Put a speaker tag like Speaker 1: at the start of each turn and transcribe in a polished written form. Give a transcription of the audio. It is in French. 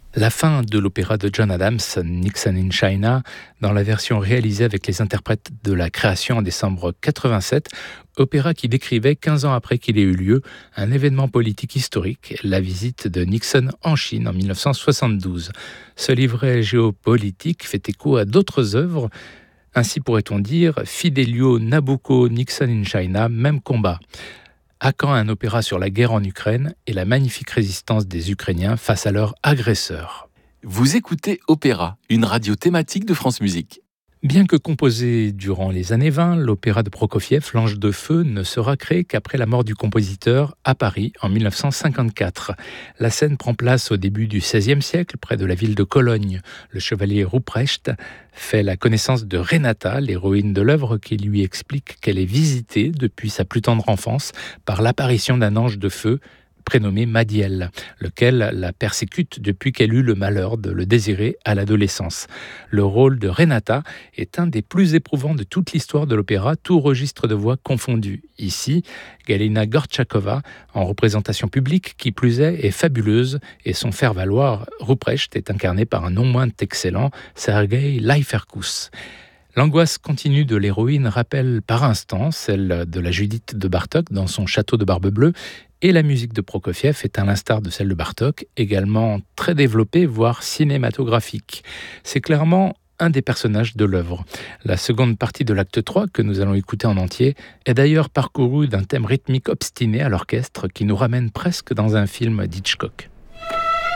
Speaker 1: La fin de l'opéra de John Adams, Nixon in China, dans la version réalisée avec les interprètes de la création en décembre 87, opéra qui décrivait 15 ans après qu'il ait eu lieu un événement politique historique, la visite de Nixon en Chine en 1972. Ce livret géopolitique fait écho à d'autres œuvres. Ainsi pourrait-on dire Fidelio, Nabucco, Nixon in China, même combat. À quand un opéra sur la guerre en Ukraine et la magnifique résistance des Ukrainiens face à leurs agresseurs?
Speaker 2: Vous écoutez Opéra, une radio thématique de France Musique.
Speaker 1: Bien que composé durant les années 20, l'opéra de Prokofiev, L'Ange de Feu, ne sera créé qu'après la mort du compositeur à Paris en 1954. La scène prend place au début du XVIe siècle, près de la ville de Cologne. Le chevalier Ruprecht fait la connaissance de Renata, l'héroïne de l'œuvre, qui lui explique qu'elle est visitée depuis sa plus tendre enfance par l'apparition d'un ange de feu prénommé Madiel, lequel la persécute depuis qu'elle eut le malheur de le désirer à l'adolescence. Le rôle de Renata est un des plus éprouvants de toute l'histoire de l'opéra, tout registre de voix confondu. Ici, Galina Gortchakova, en représentation publique, qui plus est fabuleuse, et son faire-valoir, Ruprecht, est incarné par un non moins excellent Sergei Leiferkus. L'angoisse continue de l'héroïne rappelle par instants celle de la Judith de Bartók dans son château de Barbe-Bleue, et la musique de Prokofiev est à l'instar de celle de Bartók, également très développée, voire cinématographique. C'est clairement un des personnages de l'œuvre. La seconde partie de l'acte 3, que nous allons écouter en entier, est d'ailleurs parcourue d'un thème rythmique obstiné à l'orchestre qui nous ramène presque dans un film d'Hitchcock.